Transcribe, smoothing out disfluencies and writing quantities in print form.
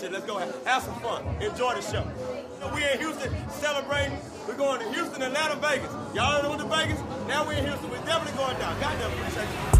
shit. Let's go have some fun. Enjoy the show. We in Houston celebrating. We're going to Houston, Atlanta, Vegas. Y'all done went to Vegas? Now we're in Houston. We're definitely going down. Goddamn appreciate you.